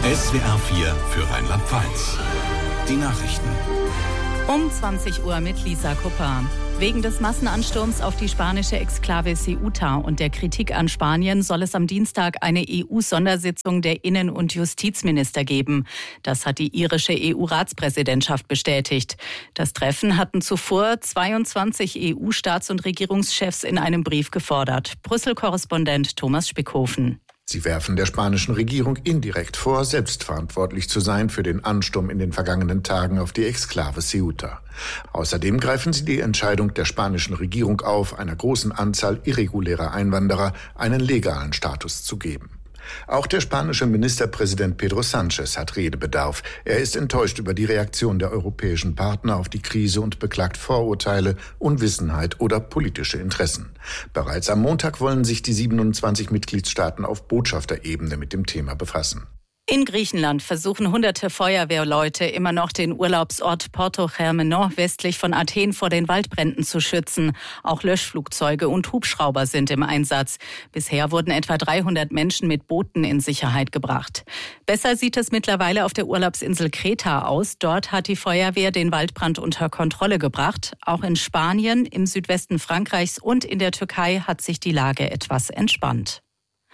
SWR 4 für Rheinland-Pfalz. Die Nachrichten. Um 20 Uhr mit Lisa Kupper. Wegen des Massenansturms auf die spanische Exklave Ceuta und der Kritik an Spanien soll es am Dienstag eine EU-Sondersitzung der Innen- und Justizminister geben. Das hat die irische EU-Ratspräsidentschaft bestätigt. Das Treffen hatten zuvor 22 EU-Staats- und Regierungschefs in einem Brief gefordert. Brüssel-Korrespondent Thomas Spickhofen. Sie werfen der spanischen Regierung indirekt vor, selbstverantwortlich zu sein für den Ansturm in den vergangenen Tagen auf die Exklave Ceuta. Außerdem greifen sie die Entscheidung der spanischen Regierung auf, einer großen Anzahl irregulärer Einwanderer einen legalen Status zu geben. Auch der spanische Ministerpräsident Pedro Sánchez hat Redebedarf. Er ist enttäuscht über die Reaktion der europäischen Partner auf die Krise und beklagt Vorurteile, Unwissenheit oder politische Interessen. Bereits am Montag wollen sich die 27 Mitgliedstaaten auf Botschafterebene mit dem Thema befassen. In Griechenland versuchen hunderte Feuerwehrleute immer noch den Urlaubsort Porto Germenos westlich von Athen vor den Waldbränden zu schützen. Auch Löschflugzeuge und Hubschrauber sind im Einsatz. Bisher wurden etwa 300 Menschen mit Booten in Sicherheit gebracht. Besser sieht es mittlerweile auf der Urlaubsinsel Kreta aus. Dort hat die Feuerwehr den Waldbrand unter Kontrolle gebracht. Auch in Spanien, im Südwesten Frankreichs und in der Türkei hat sich die Lage etwas entspannt.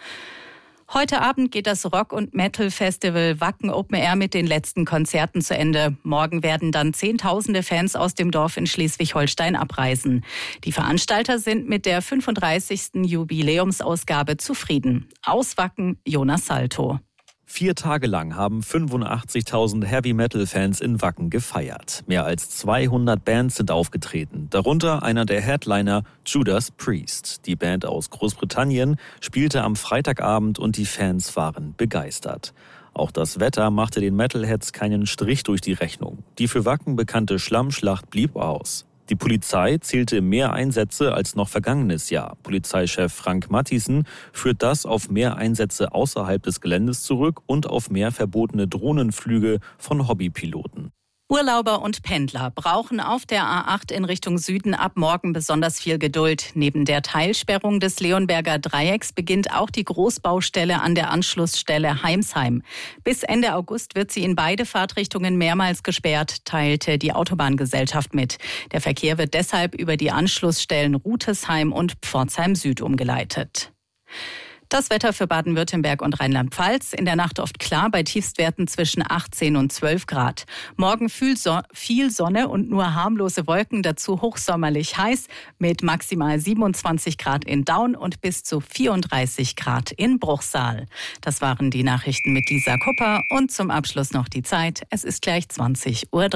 Heute Abend geht das Rock- und Metal-Festival Wacken Open Air mit den letzten Konzerten zu Ende. Morgen werden dann Zehntausende Fans aus dem Dorf in Schleswig-Holstein abreisen. Die Veranstalter sind mit der 35. Jubiläumsausgabe zufrieden. Aus Wacken, Jonas Salto. 4 Tage lang haben 85.000 Heavy-Metal-Fans in Wacken gefeiert. Mehr als 200 Bands sind aufgetreten, darunter einer der Headliner, Judas Priest. Die Band aus Großbritannien spielte am Freitagabend und die Fans waren begeistert. Auch das Wetter machte den Metalheads keinen Strich durch die Rechnung. Die für Wacken bekannte Schlammschlacht blieb aus. Die Polizei zählte mehr Einsätze als noch vergangenes Jahr. Polizeichef Frank Matthiessen führt das auf mehr Einsätze außerhalb des Geländes zurück und auf mehr verbotene Drohnenflüge von Hobbypiloten. Urlauber und Pendler brauchen auf der A8 in Richtung Süden ab morgen besonders viel Geduld. Neben der Teilsperrung des Leonberger Dreiecks beginnt auch die Großbaustelle an der Anschlussstelle Heimsheim. Bis Ende August wird sie in beide Fahrtrichtungen mehrmals gesperrt, teilte die Autobahngesellschaft mit. Der Verkehr wird deshalb über die Anschlussstellen Rutesheim und Pforzheim Süd umgeleitet. Das Wetter für Baden-Württemberg und Rheinland-Pfalz. In der Nacht oft klar, bei Tiefstwerten zwischen 18 und 12 Grad. Morgen viel Sonne und nur harmlose Wolken, dazu hochsommerlich heiß mit maximal 27 Grad in Daun und bis zu 34 Grad in Bruchsal. Das waren die Nachrichten mit Lisa Kupper und zum Abschluss noch die Zeit. Es ist gleich 20:03 Uhr.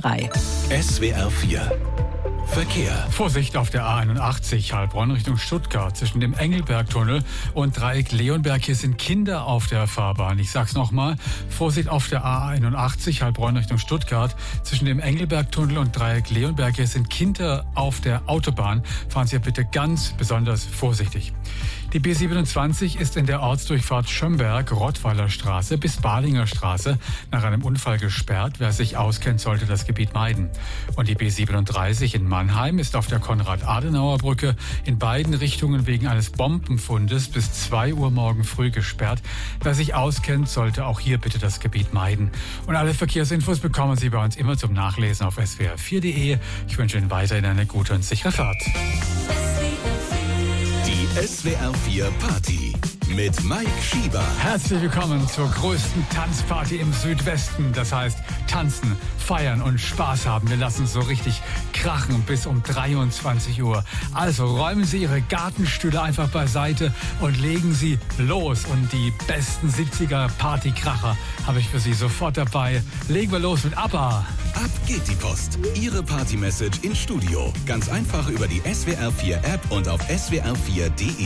SWR 4 Verkehr. Vorsicht auf der A81 Heilbronn Richtung Stuttgart zwischen dem Engelbergtunnel und Dreieck Leonberg. Hier sind Kinder auf der Fahrbahn. Ich sag's nochmal. Vorsicht auf der A81 Heilbronn Richtung Stuttgart zwischen dem Engelbergtunnel und Dreieck Leonberg. Hier sind Kinder auf der Autobahn. Fahren Sie bitte ganz besonders vorsichtig. Die B27 ist in der Ortsdurchfahrt Schömberg-Rottweiler Straße bis Balinger Straße nach einem Unfall gesperrt. Wer sich auskennt, sollte das Gebiet meiden. Und die B37 in Mannheim ist auf der Konrad-Adenauer-Brücke in beiden Richtungen wegen eines Bombenfundes bis 2 Uhr morgen früh gesperrt. Wer sich auskennt, sollte auch hier bitte das Gebiet meiden. Und alle Verkehrsinfos bekommen Sie bei uns immer zum Nachlesen auf swr4.de. Ich wünsche Ihnen weiterhin eine gute und sichere Fahrt. SWR 4 Party mit Mike Schieber. Herzlich willkommen zur größten Tanzparty im Südwesten. Das heißt, tanzen, feiern und Spaß haben. Wir lassen es so richtig krachen bis um 23 Uhr. Also räumen Sie Ihre Gartenstühle einfach beiseite und legen Sie los. Und die besten 70er Partykracher habe ich für Sie sofort dabei. Legen wir los mit ABBA. Ab geht die Post. Ihre Party-Message in Studio. Ganz einfach über die SWR 4 App und auf swr4.de.